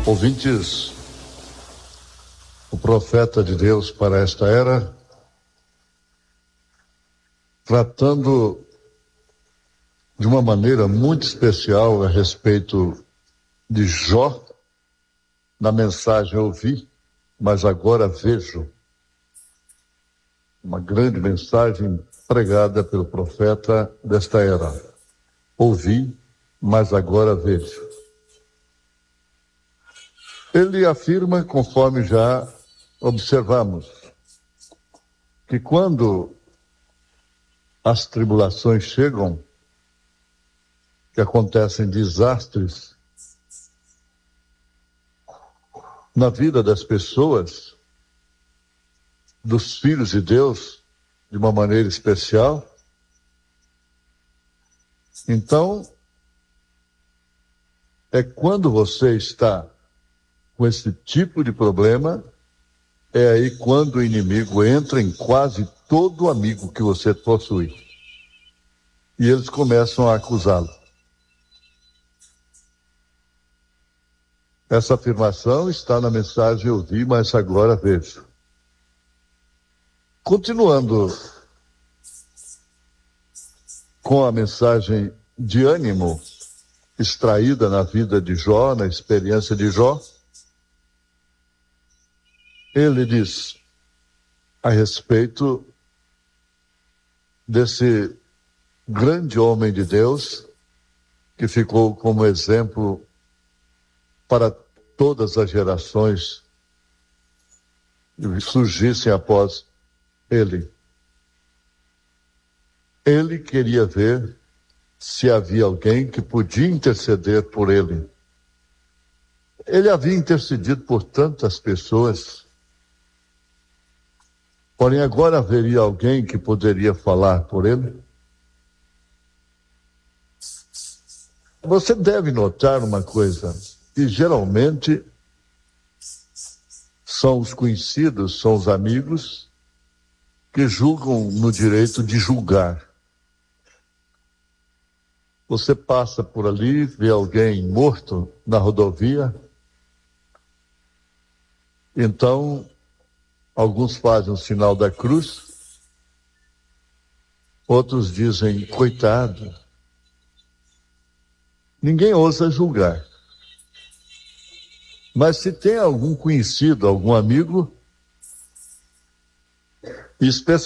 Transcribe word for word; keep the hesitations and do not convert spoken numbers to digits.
Ouvintes, o profeta de Deus para esta era, tratando de uma maneira muito especial a respeito de Jó, na mensagem ouvi, mas agora vejo. Uma grande mensagem pregada pelo profeta desta era. Ouvi, mas agora vejo. Ele afirma, conforme já observamos, que quando as tribulações chegam, que acontecem desastres na vida das pessoas, dos filhos de Deus, de uma maneira especial, então, é quando você está com esse tipo de problema, é aí quando o inimigo entra em quase todo amigo que você possui. E eles começam a acusá-lo. Essa afirmação está na mensagem eu vi, mas agora vejo. Continuando com a mensagem de ânimo extraída na vida de Jó, na experiência de Jó, ele diz a respeito desse grande homem de Deus que ficou como exemplo para todas as gerações que surgissem após ele. Ele queria ver se havia alguém que podia interceder por ele. Ele havia intercedido por tantas pessoas, porém agora haveria alguém que poderia falar por ele? Você deve notar uma coisa, que geralmente são os conhecidos, são os amigos que julgam no direito de julgar. Você passa por ali, vê alguém morto na rodovia, então alguns fazem o sinal da cruz, outros dizem, coitado. Ninguém ousa julgar. Mas se tem algum conhecido, algum amigo, especialmente